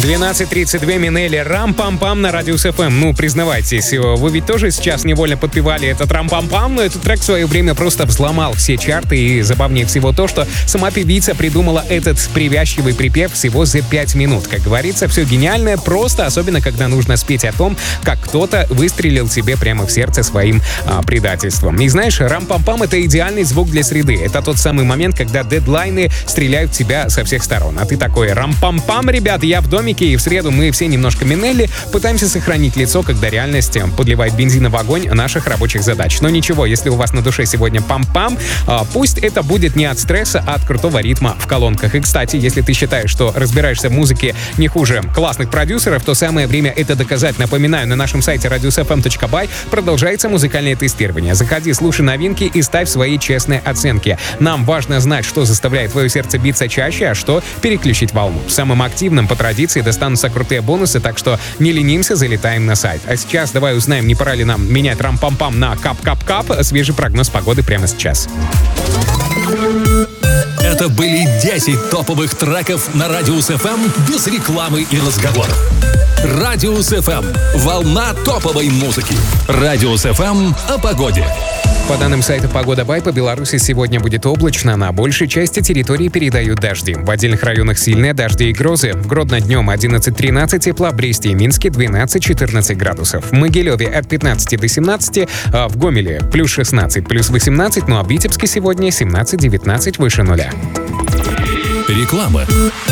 12:32 Минели, рам-пам-пам на Радиус ФМ. Ну, признавайтесь, вы ведь тоже сейчас невольно подпевали этот рам-пам-пам, но этот трек в свое время просто взломал все чарты, и забавнее всего то, что сама певица придумала этот привязчивый припев всего за 5 минут. Как говорится, все гениальное, просто, особенно когда нужно спеть о том, как кто-то выстрелил тебе прямо в сердце своим предательством. И знаешь, рам-пам-пам — это идеальный звук для среды. Это тот самый момент, когда дедлайны стреляют в тебя со всех сторон. А ты такой: рам-пам-пам, ребят, я в домике, и в среду мы все немножко Минелли, пытаемся сохранить лицо, когда реальность подливает бензина в огонь наших рабочих задач. Но ничего, если у вас на душе сегодня пам-пам, пусть это будет не от стресса, а от крутого ритма в колонках. И, кстати, если ты считаешь, что разбираешься в музыке не хуже классных продюсеров, то самое время это доказать. Напоминаю, на нашем сайте radiusfm.by продолжается музыкальное тестирование. Заходи, слушай новинки и ставь свои честные оценки. Нам важно знать, что заставляет твое сердце биться чаще, а что переключить волну. Самым активным по традиции достанутся крутые бонусы, так что не ленимся, залетаем на сайт. А сейчас давай узнаем, не пора ли нам менять рам-пам-пам на кап-кап-кап. Свежий прогноз погоды прямо сейчас. Это были 10 топовых треков на Радиус ФМ без рекламы и разговоров. Радиус ФМ. Волна топовой музыки. Радиус ФМ о погоде. По данным сайта Погода Бай, по Беларуси сегодня будет облачно, на большей части территории передают дожди. В отдельных районах сильные дожди и грозы. В Гродно днем 11-13 тепла, в Бресте и Минске 12-14 градусов. В Могилеве от 15 до 17, а в Гомеле плюс 16, плюс 18, ну а в Витебске сегодня 17-19 выше нуля. Реклама.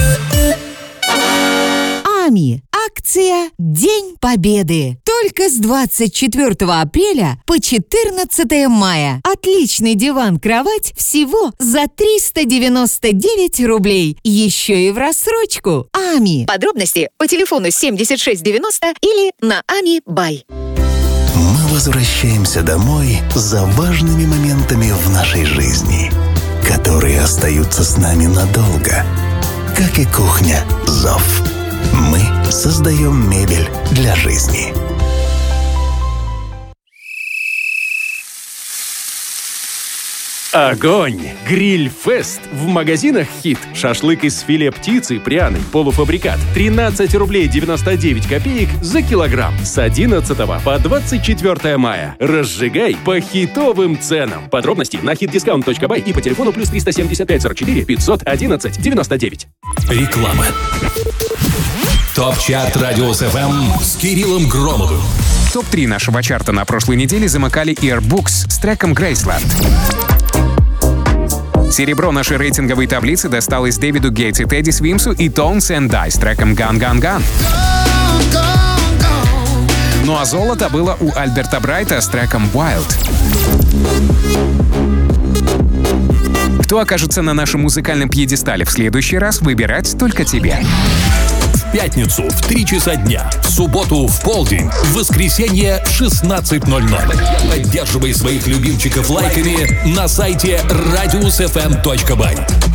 АМИ. Акция «День Победы». Только с 24 апреля по 14 мая. Отличный диван-кровать всего за 399 рублей. Еще и в рассрочку. АМИ. Подробности по телефону 7690 или на АМИ Бай. Мы возвращаемся домой за важными моментами в нашей жизни, которые остаются с нами надолго. Как и кухня «Зов». Мы создаем мебель для жизни. Огонь! Гриль-фест в магазинах «Хит». Шашлык из филе птицы пряный, полуфабрикат. 13 рублей 99 копеек за килограмм. С 11 по 24 мая. Разжигай по хитовым ценам. Подробности на hitdiscount.by и по телефону плюс 375 44 511 99. Реклама. Топ-чарт Радиус ФМ с Кириллом Громовым. Топ-3 нашего чарта на прошлой неделе замыкали Earbooks с треком «Грейсленд». Серебро нашей рейтинговой таблицы досталось Дэвиду Гейтс и Тедди Свимсу и Tones and I с треком «Gun, Gun, Gun». Ну а золото было у Альберта Брайта с треком «Wild». Кто окажется на нашем музыкальном пьедестале в следующий раз, выбирать только тебе. В пятницу в 3 часа дня, в субботу в полдень, в воскресенье в 16:00. Поддерживай своих любимчиков лайками на сайте radiusfm.by.